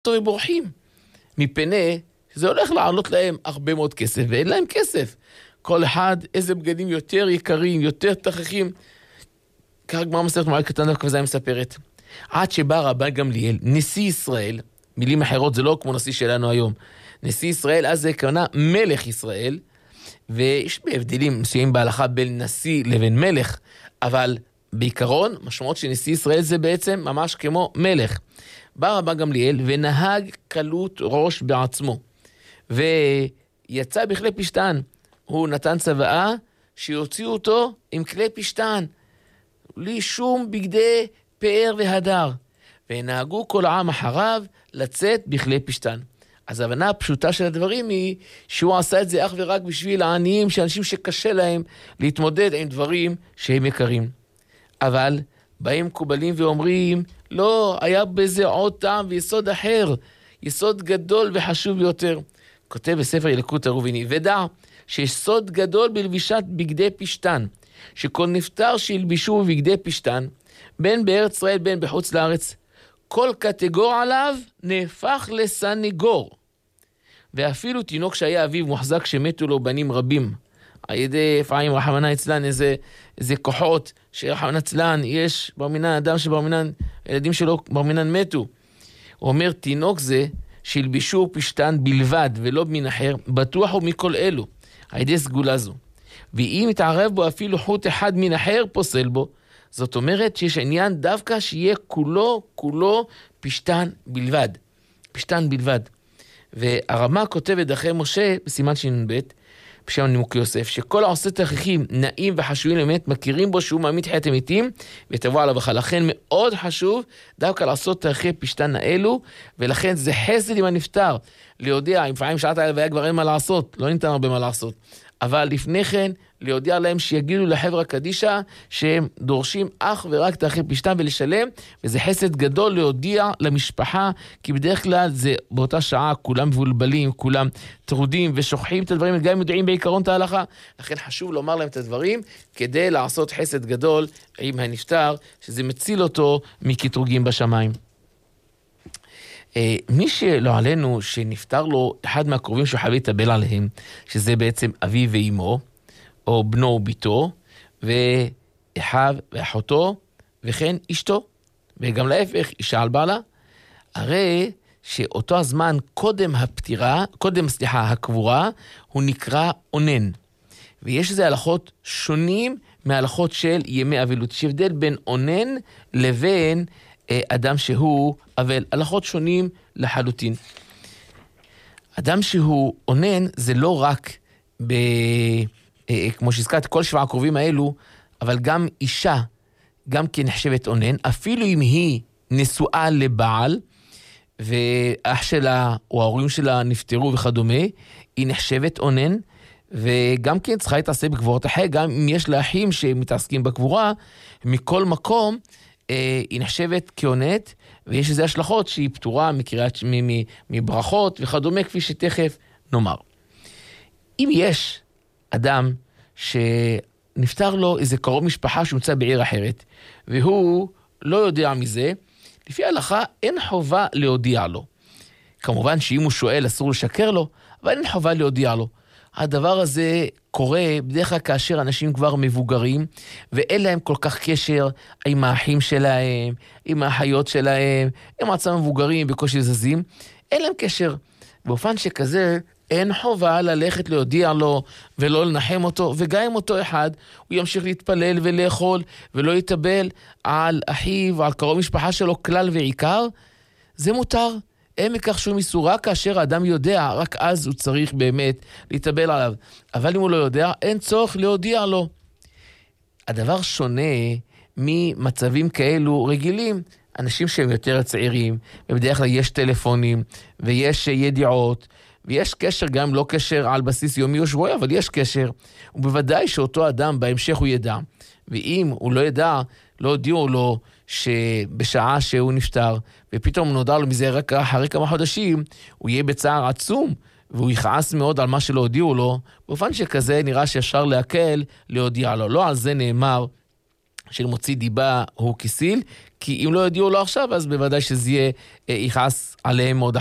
ובורחים, מפני שזה הולך לעלות להם הרבה מאוד כסף, ואין להם כסף. כל אחד איזה בגדים יותר יקרים, יותר תככים. כך גמרא מסכת מוהל קטן דף כ"ז מספרת. עד שבא רבן גמליאל, נשיא ישראל, מילים אחרות זה לא כמו נשיא שלנו היום, נשיא ישראל, אז זה כוונה מלך ישראל, ויש בהבדלים מסוימים בהלכה בין נשיא לבין מלך, אבל בעיקרון, משמעות שנשיא ישראל זה בעצם ממש כמו מלך. בא רבן גמליאל ונהג קלות ראש בעצמו, ויצא בכלי פשטן. הוא נתן צוואה שיוציאו אותו עם כלי פשטן, בלי שום בגדי פאר והדר, ונהגו כל העם אחריו לצאת בכלי פשטן. אז ההבנה הפשוטה של הדברים היא שהוא עשה את זה אך ורק בשביל העניים, שאנשים שקשה להם להתמודד עם דברים שהם יקרים. אבל באים מקובלים ואומרים, לא, היה בזה עוד טעם ויסוד אחר, יסוד גדול וחשוב ביותר. כותב בספר ילקוט הרוביני, ודע שיש סוד גדול בלבישת בגדי פשטן, שכל נפטר שילבישו בגדי פשטן, בין בארץ ישראל בין בחוץ לארץ, כל קטגור עליו נהפך לסניגור. ואפילו תינוק שהיה אביו מוחזק שמתו לו בנים רבים, על ידי אפרים רחמנא אצלן, איזה כוחות שרחמנא אצלן, יש ברמינן אדם שברמינן, הילדים שלו ברמינן מתו. הוא אומר, תינוק זה שילבישו פשטן בלבד ולא מן אחר, בטוח הוא מכל אלו, על ידי סגולה זו. ואם יתערב בו אפילו חוט אחד מן אחר פוסל בו, זאת אומרת שיש עניין דווקא שיהיה כולו פשטן בלבד. פשטן בלבד. והרמה כותבת אחרי משה בסימן ש"ב, בשם נימוקי יוסף, שכל העושה תככים נעים וחשובים באמת, מכירים בו שהוא מעמיד חיית המתים, ותבוא עליו החל. לכן מאוד חשוב דווקא לעשות תככי פשטן האלו, ולכן זה חסד עם הנפטר, להודיע, אם פעמים שעת האלה והיה כבר אין מה לעשות, לא ניתן הרבה מה לעשות. אבל לפני כן, להודיע להם שיגידו לחברה קדישה, שהם דורשים אך ורק תאחר פשטן ולשלם, וזה חסד גדול להודיע למשפחה, כי בדרך כלל זה באותה שעה, כולם מבולבלים, כולם טרודים ושוכחים את הדברים, גם יודעים בעיקרון את ההלכה, לכן חשוב לומר להם את הדברים, כדי לעשות חסד גדול עם הנפטר, שזה מציל אותו מקטרוגים בשמיים. מי שלא עלינו שנפטר לו אחד מהקרובים שהוא חייב להתאבל עליהם, שזה בעצם אביו ואימו, או בנו וביתו, ואחיו ואחותו, וכן אשתו, וגם להפך, אישה על בעלה, הרי שאותו הזמן קודם הקבורה, הוא נקרא אונן. ויש איזה הלכות שונים מההלכות של ימי אבלות. יש הבדל בין אונן לבין אדם שהוא אבל, הלכות שונים לחלוטין. אדם שהוא אונן זה לא רק כמו שהזכרת, כל 7 הקרובים האלו, אבל גם אישה, גם כן נחשבת אונן, אפילו אם היא נשואה לבעל, ואח שלה או ההורים שלה נפטרו וכדומה, היא נחשבת אונן, וגם כן צריכה להתעסק בקבורת החג, גם אם יש לה אחים שמתעסקים בקבורה, מכל מקום היא נחשבת כאונת, ויש איזה השלכות שהיא פטורה מברכות וכדומה, כפי שתכף נאמר. אם יש אדם שנפטר לו איזה קרוב משפחה שנמצא בעיר אחרת, והוא לא יודע מזה, לפי ההלכה אין חובה להודיע לו. כמובן שאם הוא שואל אסור לשקר לו, אבל אין חובה להודיע לו. הדבר הזה קורה בדרך כלל כאשר אנשים כבר מבוגרים, ואין להם כל כך קשר עם האחים שלהם, עם האחיות שלהם, הם עצמם מבוגרים בקושי זזים, אין להם קשר. באופן שכזה, אין חובה ללכת להודיע לו ולא לנחם אותו, וגם עם אותו אחד הוא ימשיך להתפלל ולאכול ולא יתאבל על אחיו, על קרוב משפחה שלו כלל ועיקר, זה מותר. אין מכך שום איסור, רק כאשר האדם יודע, רק אז הוא צריך באמת להתאבל עליו. אבל אם הוא לא יודע, אין צורך להודיע לו. הדבר שונה ממצבים כאלו רגילים, אנשים שהם יותר צעירים, ובדרך כלל יש טלפונים ויש ידיעות, ויש קשר, גם לא קשר על בסיס יומי או שבועי, אבל יש קשר. ובוודאי שאותו אדם בהמשך הוא ידע. ואם הוא לא ידע, לא הודיעו לו שבשעה שהוא נפטר, ופתאום נודע לו מזה רק אחרי כמה חודשים, הוא יהיה בצער עצום, והוא יכעס מאוד על מה שלא הודיעו לו, באופן שכזה נראה שאפשר להקל להודיע לו. לא על זה נאמר של מוציא דיבה הוא כסיל, כי אם לא יודיעו לו עכשיו, אז בוודאי שזה יכעס עליהם מאוד